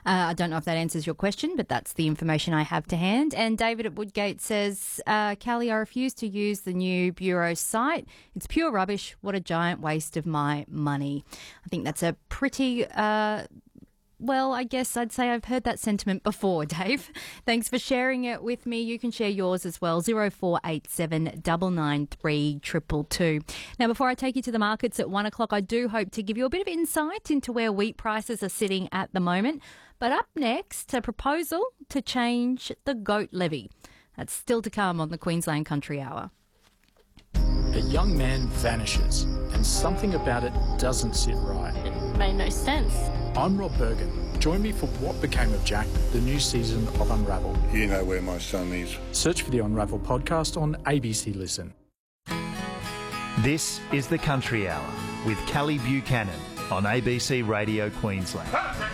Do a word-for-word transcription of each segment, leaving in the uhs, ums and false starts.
Uh, I don't know if that answers your question, but that's the information I have to hand. And David at Woodgate says, uh, Callie, I refuse to use the new Bureau site. It's pure rubbish. What a giant waste of my money. I think that's a pretty... Uh, Well, I guess I'd say I've heard that sentiment before, Dave. Thanks for sharing it with me. You can share yours as well, zero four eight seven nine nine three two two two. Now, before I take you to the markets at one o'clock, I do hope to give you a bit of insight into where wheat prices are sitting at the moment. But up next, a proposal to change the goat levy. That's still to come on the Queensland Country Hour. A young man vanishes, and something about it doesn't sit right. It made no sense. I'm Rob Bergen. Join me for What Became of Jack, the new season of Unravel. You know where my son is. Search for the Unravel podcast on A B C Listen. This is the Country Hour with Callie Buchanan on A B C Radio Queensland.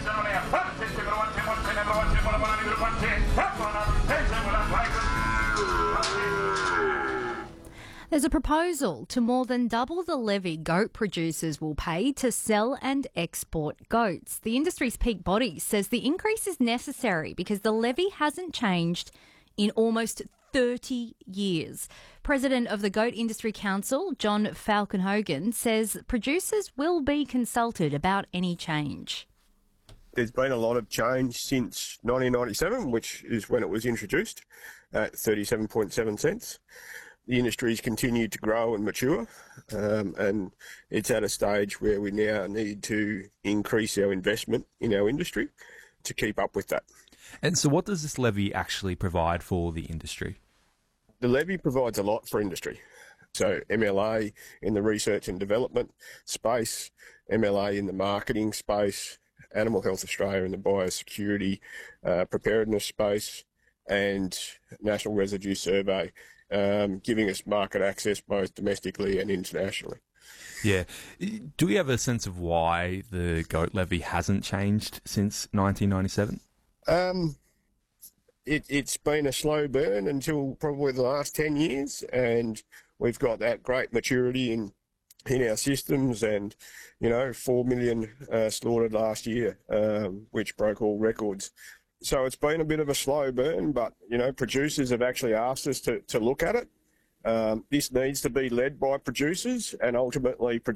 There's a proposal to more than double the levy goat producers will pay to sell and export goats. The industry's peak body says the increase is necessary because the levy hasn't changed in almost thirty years. President of the Goat Industry Council, John Falkenhogen, says producers will be consulted about any change. There's been a lot of change since nineteen ninety-seven, which is when it was introduced at thirty-seven point seven cents. The industry's continued to grow and mature, um, and it's at a stage where we now need to increase our investment in our industry to keep up with that. And so what does this levy actually provide for the industry? The levy provides a lot for industry. So M L A in the research and development space, M L A in the marketing space, Animal Health Australia in the biosecurity uh, preparedness space, and National Residue Survey, um, giving us market access both domestically and internationally. Yeah. Do we have a sense of why the goat levy hasn't changed since nineteen ninety-seven? Um, it, it's been a slow burn until probably the last ten years, and we've got that great maturity in in our systems, and, you know, four million uh, slaughtered last year, um, which broke all records. So it's been a bit of a slow burn, but, you know, producers have actually asked us to, to look at it. Um, this needs to be led by producers, and ultimately producers